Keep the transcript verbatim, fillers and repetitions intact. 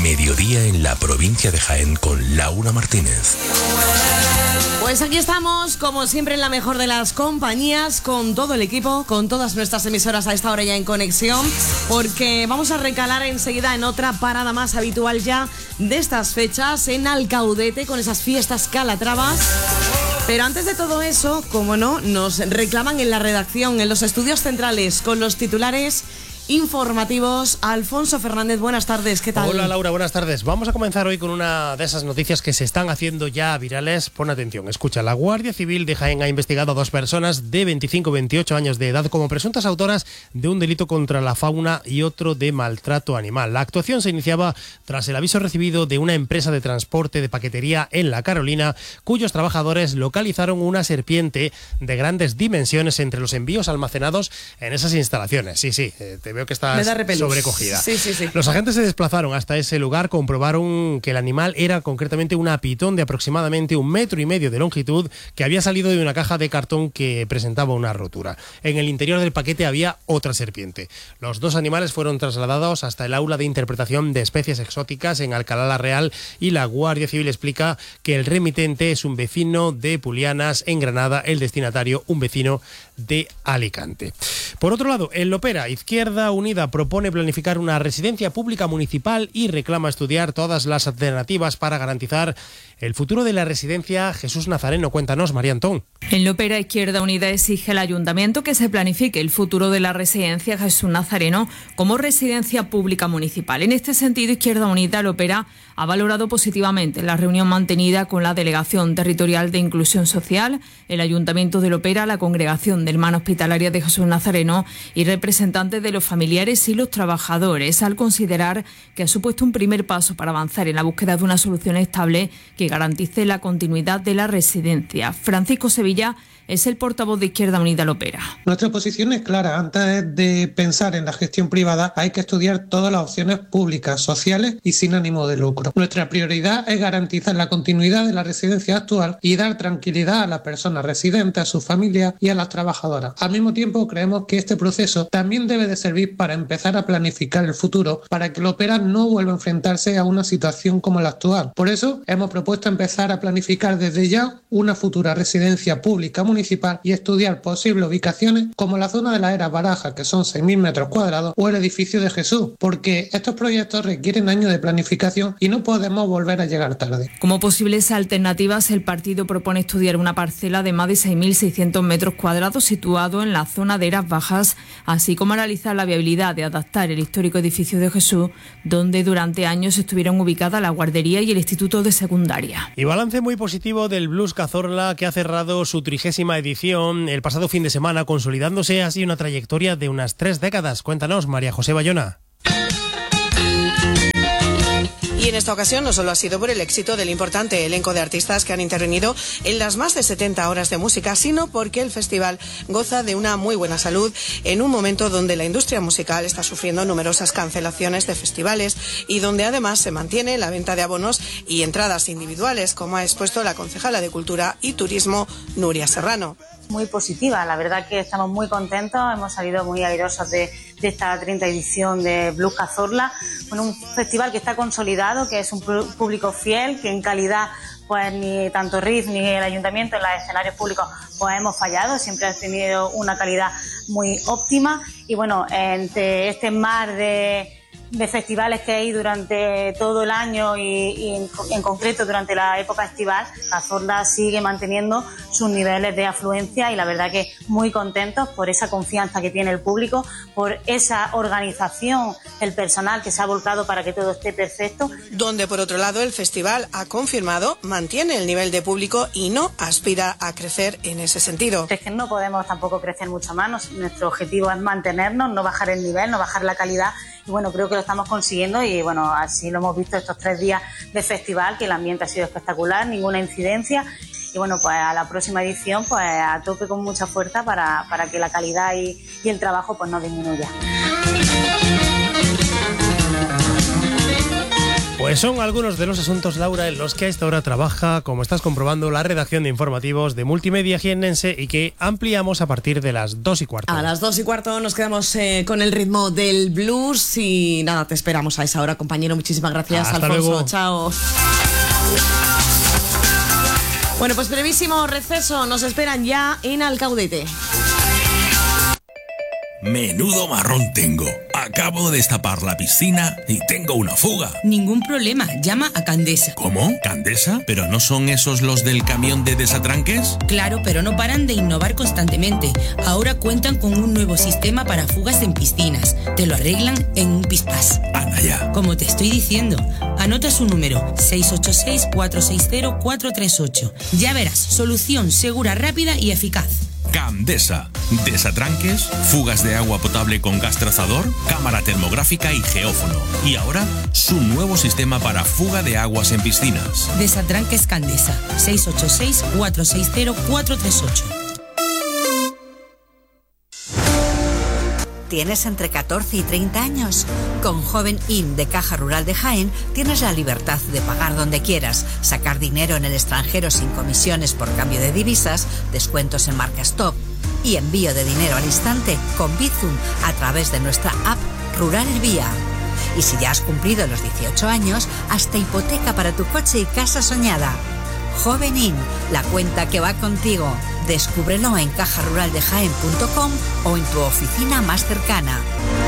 Mediodía en la provincia de Jaén con Laura Martínez. Pues aquí estamos, como siempre, en la mejor de las compañías, con todo el equipo, con todas nuestras emisoras a esta hora ya en conexión, porque vamos a recalar enseguida en otra parada más habitual ya de estas fechas, en Alcaudete, con esas fiestas calatravas. Pero antes de todo eso, como no, nos reclaman en la redacción, en los estudios centrales, con los titulares informativos. Alfonso Fernández, buenas tardes, ¿qué tal? Hola Laura, buenas tardes. Vamos a comenzar hoy con una de esas noticias que se están haciendo ya virales. Pon atención, escucha. La Guardia Civil de Jaén ha investigado a dos personas de veinticinco y veintiocho años de edad como presuntas autoras de un delito contra la fauna y otro de maltrato animal. La actuación se iniciaba tras el aviso recibido de una empresa de transporte de paquetería en La Carolina, cuyos trabajadores localizaron una serpiente de grandes dimensiones entre los envíos almacenados en esas instalaciones. Sí, sí, te veo que estás sobrecogida. Sí, sí, sí. Los agentes se desplazaron hasta ese lugar, comprobaron que el animal era concretamente una pitón de aproximadamente un metro y medio de longitud que había salido de una caja de cartón que presentaba una rotura. En el interior del paquete había otra serpiente. Los dos animales fueron trasladados hasta el aula de interpretación de especies exóticas en Alcalá la Real y la Guardia Civil explica que el remitente es un vecino de Pulianas en Granada, el destinatario un vecino de Alicante. Por otro lado, en Lopera, Izquierda Unida propone planificar una residencia pública municipal y reclama estudiar todas las alternativas para garantizar el futuro de la residencia Jesús Nazareno. Cuéntanos, María Antón. En Lopera, Izquierda Unida exige al Ayuntamiento que se planifique el futuro de la residencia Jesús Nazareno como residencia pública municipal. En este sentido, Izquierda Unida Lopera ha valorado positivamente la reunión mantenida con la Delegación Territorial de Inclusión Social, el Ayuntamiento de Lopera, la Congregación de Hermanos Hospitalarias de Jesús Nazareno y representantes de los familiares y los trabajadores, al considerar que ha supuesto un primer paso para avanzar en la búsqueda de una solución estable que garantice la continuidad de la residencia. Francisco Sevilla es el portavoz de Izquierda Unida Lopera. Nuestra posición es clara. Antes de pensar en la gestión privada hay que estudiar todas las opciones públicas, sociales y sin ánimo de lucro. Nuestra prioridad es garantizar la continuidad de la residencia actual y dar tranquilidad a las personas residentes, a sus familias y a las trabajadoras. Al mismo tiempo, creemos que este proceso también debe de servir para empezar a planificar el futuro, para que Lopera no vuelva a enfrentarse a una situación como la actual. Por eso, hemos propuesto empezar a planificar desde ya una futura residencia pública municipal municipal y estudiar posibles ubicaciones como la zona de la Era Baraja, que son seis mil metros cuadrados, o el edificio de Jesús, porque estos proyectos requieren años de planificación y no podemos volver a llegar tarde. Como posibles alternativas, el partido propone estudiar una parcela de más de seis mil seiscientos metros cuadrados situado en la zona de Eras Bajas, así como analizar la viabilidad de adaptar el histórico edificio de Jesús, donde durante años estuvieron ubicadas la guardería y el instituto de secundaria. Y balance muy positivo del Blues Cazorla, que ha cerrado su trigésima edición el pasado fin de semana, consolidándose así una trayectoria de unas tres décadas. Cuéntanos, María José Bayona. Y en esta ocasión no solo ha sido por el éxito del importante elenco de artistas que han intervenido en las más de setenta horas de música, sino porque el festival goza de una muy buena salud en un momento donde la industria musical está sufriendo numerosas cancelaciones de festivales y donde además se mantiene la venta de abonos y entradas individuales, como ha expuesto la concejala de Cultura y Turismo, Nuria Serrano. Muy positiva, la verdad que estamos muy contentos, hemos salido muy airosos de, de esta treinta edición de Blues Cazorla, con un festival que está consolidado, que es un público fiel, que en calidad pues ni tanto R I F ni el Ayuntamiento en los escenarios públicos pues hemos fallado, siempre ha tenido una calidad muy óptima y bueno, entre este mar de de festivales que hay durante todo el año y, y en, en concreto durante la época estival, Cazorla sigue manteniendo sus niveles de afluencia y la verdad que muy contentos por esa confianza que tiene el público, por esa organización, el personal que se ha volcado para que todo esté perfecto. Donde por otro lado el festival ha confirmado, mantiene el nivel de público y no aspira a crecer en ese sentido. Es que no podemos tampoco crecer mucho más, nuestro objetivo es mantenernos, no bajar el nivel, no bajar la calidad. Y bueno, creo que lo estamos consiguiendo y bueno, así lo hemos visto estos tres días de festival, que el ambiente ha sido espectacular, ninguna incidencia. Y bueno, pues a la próxima edición, pues a tope con mucha fuerza para, para que la calidad y, y el trabajo pues no disminuya. Pues son algunos de los asuntos, Laura, en los que a esta hora trabaja, como estás comprobando, la redacción de informativos de Multimedia Jiennense y que ampliamos a partir de las dos y cuarto. A las dos y cuarto nos quedamos eh, con el ritmo del blues y nada, te esperamos a esa hora, compañero. Muchísimas gracias, Hasta Alfonso. luego. Chao. Bueno, pues brevísimo receso, nos esperan ya en Alcaudete. Menudo marrón tengo. Acabo de destapar la piscina y tengo una fuga. Ningún problema, llama a Candesa. ¿Cómo? ¿Candesa? ¿Pero no son esos los del camión de desatranques? Claro, pero no paran de innovar constantemente. Ahora cuentan con un nuevo sistema para fugas en piscinas. Te lo arreglan en un pispás. Anda ya. Como te estoy diciendo, anota su número seis ocho seis, cuatro seis cero, cuatro tres ocho. Ya verás, solución segura, rápida y eficaz. Candesa. Desatranques, fugas de agua potable con gas trazador, cámara termográfica y geófono. Y ahora, su nuevo sistema para fuga de aguas en piscinas. Desatranques Candesa. seis ocho seis, cuatro seis cero, cuatro tres ocho. ¿Tienes entre catorce y treinta años? Con Joven In de Caja Rural de Jaén tienes la libertad de pagar donde quieras, sacar dinero en el extranjero sin comisiones por cambio de divisas, descuentos en marcas top y envío de dinero al instante con Bizum a través de nuestra app Rural El Vía. Y si ya has cumplido los dieciocho años, hasta hipoteca para tu coche y casa soñada. Joven In, la cuenta que va contigo. Descúbrelo en caja rural de jaén punto com o en tu oficina más cercana.